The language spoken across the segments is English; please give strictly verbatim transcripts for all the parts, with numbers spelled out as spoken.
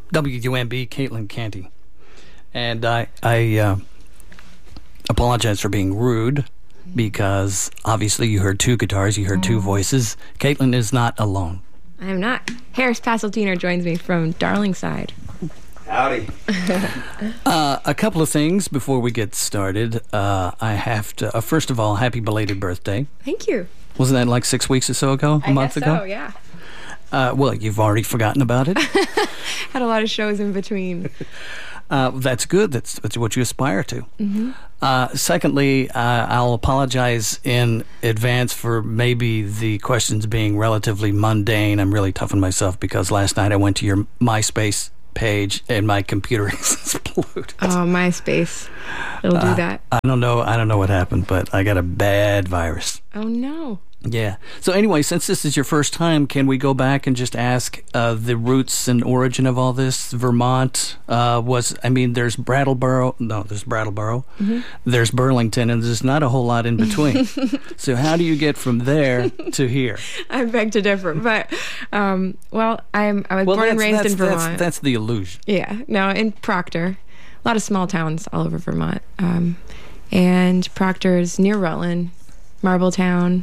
W U M B, Caitlin Canty. And I, I uh, apologize for being rude because obviously you heard two guitars, you heard two voices. Caitlin is not alone. I am not. Harris Passeltiner joins me from Darlingside. Howdy. uh, a couple of things before we get started. Uh, I have to, uh, first of all, happy belated birthday. Thank you. Wasn't that like six weeks or so ago? A I month guess ago? so, yeah. Uh, well, you've already forgotten about it. Had a lot of shows in between. Uh, that's good. That's, that's what you aspire to. Mm-hmm. Uh, secondly, uh, I'll apologize in advance for maybe the questions being relatively mundane. I'm really tough on myself because last night I went to your MySpace page and my computer exploded. Oh, MySpace. It'll do uh, that. I don't know. I don't know what happened, but I got a bad virus. Oh, no. Yeah. So anyway, since this is your first time, can we go back and just ask uh, the roots and origin of all this? Vermont uh, was, I mean, there's Brattleboro. No, there's Brattleboro. Mm-hmm. There's Burlington, and there's not a whole lot in between. So how do you get from there to here? I beg to differ, but um, well, I'm I was well, born and raised that's, in Vermont. That's, that's the illusion. Yeah. No, in Proctor, a lot of small towns all over Vermont, um, and Proctor's near Rutland, Marbletown.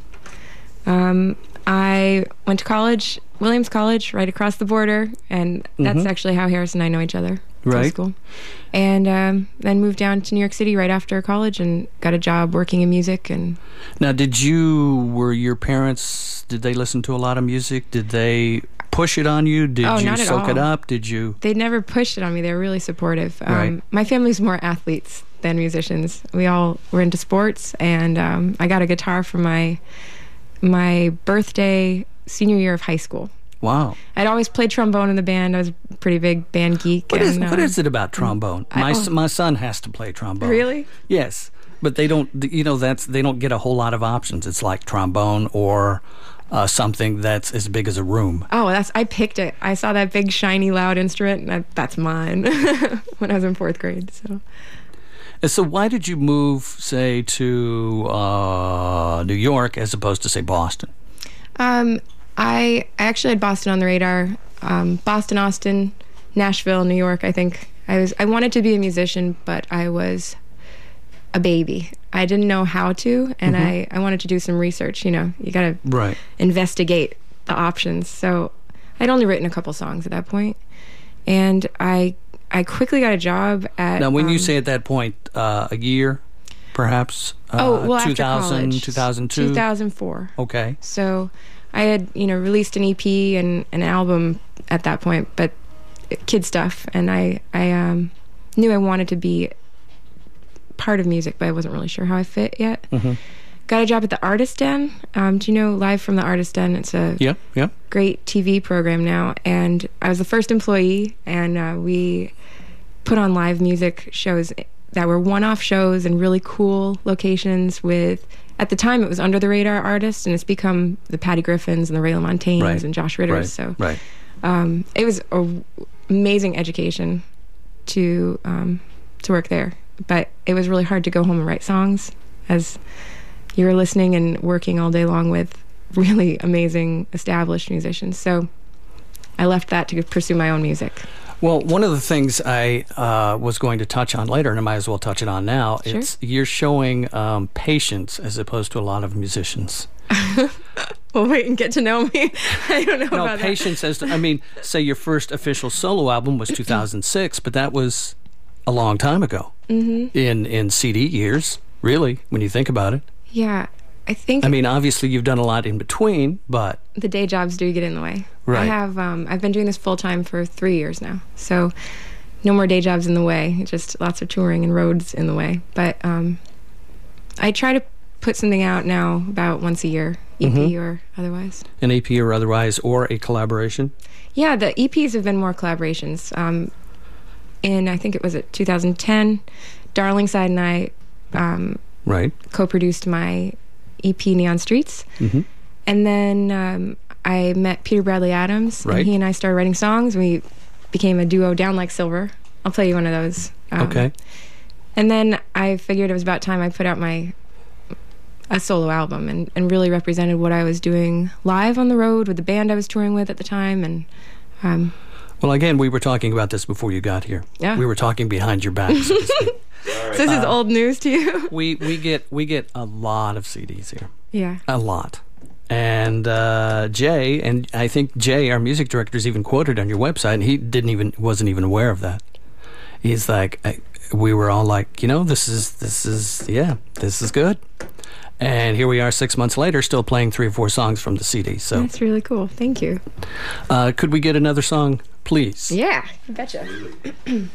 Um, I went to college, Williams College, right across the border, and that's mm-hmm. actually how Harris and I know each other. Right. School. And um, then moved down to New York City right after college and got a job working in music. And now, did you, were your parents, did they listen to a lot of music? Did they push it on you? Did oh, you not at soak all. it up? Did you? They never pushed it on me. They were really supportive. Um, right. My family's more athletes than musicians. We all were into sports, and um, I got a guitar for my my birthday senior year of high school. Wow. I'd always played trombone in the band. I was a pretty big band geek. What, and, is, uh, what is it about trombone? I, my oh. my son has to play trombone. Really? Yes. But they don't, you know, that's they don't get a whole lot of options. It's like trombone or uh, something that's as big as a room. Oh, that's I picked it. I saw that big, shiny, loud instrument, and I, that's mine when I was in fourth grade. So. And so why did you move, say, to uh, New York as opposed to, say, Boston? Um, I, I actually had Boston on the radar. Um, Boston, Austin, Nashville, New York. I think I was. I wanted to be a musician, but I was a baby. I didn't know how to, and mm-hmm. I, I wanted to do some research. You know, you got to right. investigate the options. So I'd only written a couple songs at that point, and I I quickly got a job at. Now, when um, you say at that point, uh, a year, perhaps. Uh, oh well, two after thousand, college, two thousand two, two thousand four. Okay. So I had you know released an E P and an album at that point, but kid stuff, and I I um, knew I wanted to be part of music, but I wasn't really sure how I fit yet. Mm-hmm. Got a job at the Artist Den. Um, do you know Live from the Artist Den? It's a yeah, yeah. great T V program now, and I was the first employee, and uh, we put on live music shows that were one-off shows in really cool locations with, at the time, it was under-the-radar artists, and it's become the Patty Griffins and the Ray LaMontaignes right. and Josh Ritters. Right. So right. Um, it was an amazing education to um, to work there, but it was really hard to go home and write songs as you were listening and working all day long with really amazing established musicians. So I left that to pursue my own music. Well, one of the things I uh, was going to touch on later, and I might as well touch it on now, sure. it's you're showing um, patience as opposed to a lot of musicians. Well, wait and get to know me. I don't know no, about patience that. as to, I mean, say your first official solo album was two thousand six, but that was a long time ago mm-hmm. in, in C D years, really, when you think about it. Yeah, I think... I mean, obviously you've done a lot in between, but... The day jobs do get in the way. Right. I have, um, I've been doing this full-time for three years now, so no more day jobs in the way, just lots of touring and roads in the way. But um, I try to put something out now about once a year, E P mm-hmm. or otherwise. An E P or otherwise, or a collaboration? Yeah, the E Ps have been more collaborations. Um, in, I think it was at two thousand ten, Darlingside and I... Um, Right. co-produced my E P Neon Streets. Mm-hmm. And then um, I met Peter Bradley Adams, right. and he and I started writing songs. We became a duo, Down Like Silver. I'll play you one of those. Um, okay. And then I figured it was about time I put out my a solo album and, and really represented what I was doing live on the road with the band I was touring with at the time. And um, Well, again, we were talking about this before you got here. Yeah. We were talking behind your back, so to speak. So this is old news to you? we we get we get a lot of C Ds here. Yeah. A lot. And uh, Jay, and I think Jay, our music director, is even quoted on your website, and he didn't even wasn't even aware of that. He's like, I, we were all like, you know, this is this is yeah, this is good. And here we are, six months later, still playing three or four songs from the C D. So that's really cool. Thank you. Uh, could we get another song, please? Yeah, I betcha.